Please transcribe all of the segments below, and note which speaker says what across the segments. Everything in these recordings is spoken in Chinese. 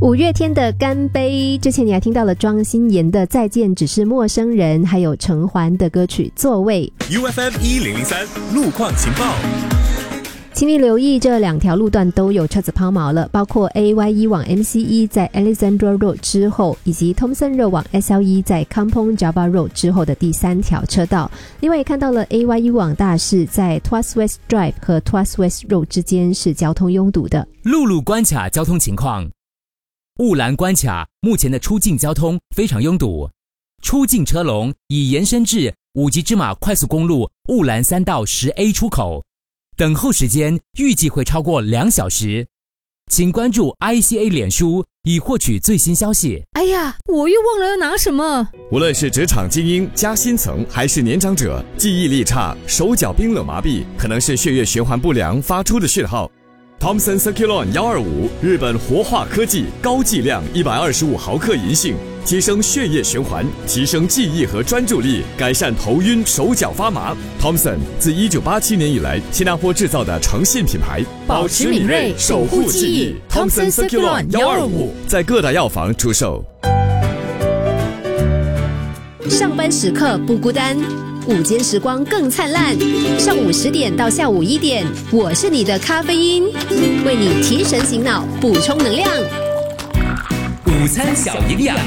Speaker 1: 五月天的干杯，之前你还听到了庄心妍的再见只是陌生人，还有陈环的歌曲座位。
Speaker 2: UFM1003 路况情报，
Speaker 1: 请你留意这两条路段都有车子抛锚了，包括 AY1 往 MCE 在 Alexandra Road 之后，以及 Thomson Road 往 SLE 在 Kampong Java Road 之后的第三条车道。另外也看到了 AY1 往大士在 Tuas West Drive 和 Tuas West Road 之间是交通拥堵的。
Speaker 3: 陆路关卡交通情况，雾兰关卡目前的出境交通非常拥堵，出境车龙已延伸至五级芝马快速公路雾兰3道10A 出口，等候时间预计会超过2小时。请关注 ICA 脸书以获取最新消息。
Speaker 4: 哎呀，我又忘了要拿什么。
Speaker 2: 无论是职场精英、加薪层还是年长者，记忆力差、手脚冰冷麻痹，可能是血液循环不良发出的讯号。Thomson Circulon 125日本活化科技高剂量125毫克银杏，提升血液循环，提升记忆和专注力，改善头晕手脚发麻。Thomson 自1987年以来新加坡制造的诚信品牌，
Speaker 4: 保持敏锐，守护记忆。Thomson Circulon 125
Speaker 2: 在各大药房出售。
Speaker 1: 上班时刻不孤单，午间时光更灿烂。上午10点到下午1点，我是你的咖啡因，为你提神醒脑，补充能量。
Speaker 3: 午餐小营养。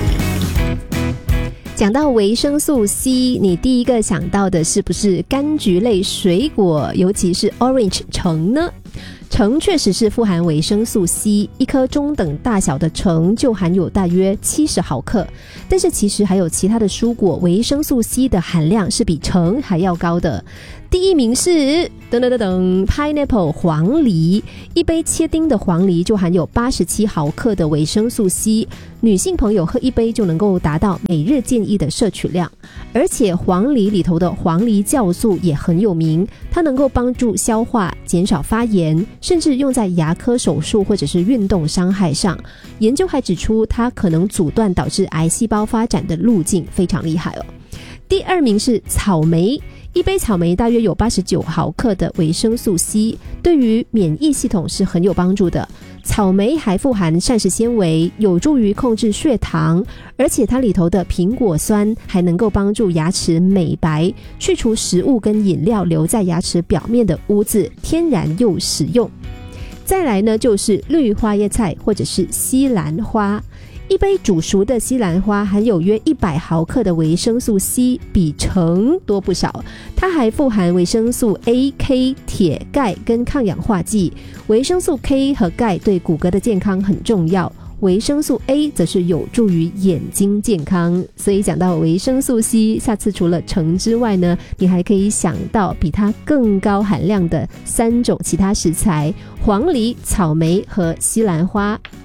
Speaker 1: 讲到维生素 C， 你第一个想到的是不是柑橘类水果，尤其是 orange 橙呢？橙确实是富含维生素 C， 一颗中等大小的橙就含有大约70毫克，但是其实还有其他的蔬果维生素 C 的含量是比橙还要高的。第一名是pineapple 黄梨，一杯切丁的黄梨就含有87毫克的维生素 C， 女性朋友喝一杯就能够达到每日建议的摄取量。而且黄梨里头的黄梨酵素也很有名，它能够帮助消化，减少发炎，甚至用在牙科手术或者是运动伤害上。研究还指出它可能阻断导致癌细胞发展的路径，非常厉害哦。第二名是草莓，一杯草莓大约有89毫克的维生素 C， 对于免疫系统是很有帮助的。草莓还富含膳食纤维，有助于控制血糖，而且它里头的苹果酸还能够帮助牙齿美白，去除食物跟饮料留在牙齿表面的污渍，天然又实用。再来呢，就是绿花椰菜或者是西兰花，一杯煮熟的西兰花含有约100毫克的维生素 C， 比橙多不少。它还富含维生素 A、K、铁、钙跟抗氧化剂。维生素 K 和钙对骨骼的健康很重要，维生素 A 则是有助于眼睛健康。所以讲到维生素 C， 下次除了橙之外呢，你还可以想到比它更高含量的3种其他食材：黄梨、草莓和西兰花。